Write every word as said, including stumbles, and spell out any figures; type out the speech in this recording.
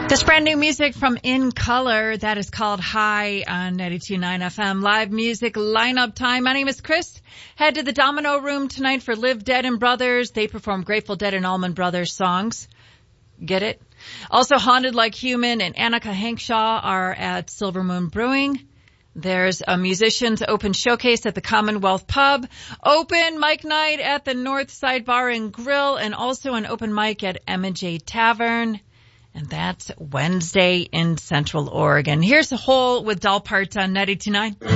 This brand new music from In Color, that is called High on ninety-two point nine F M. Live music lineup time. My name is Chris. Head to the Domino Room tonight for Live Dead and Brothers. They perform Grateful Dead and Allman Brothers songs. Get it? Also, Haunted Like Human and Annika Hankshaw are at Silver Moon Brewing. There's a musicians open showcase at the Commonwealth Pub, open mic night at the North Side Bar and Grill, and also an open mic at M and J Tavern. And that's Wednesday in Central Oregon. Here's a Hole with Doll Parts on ninety-two point nine.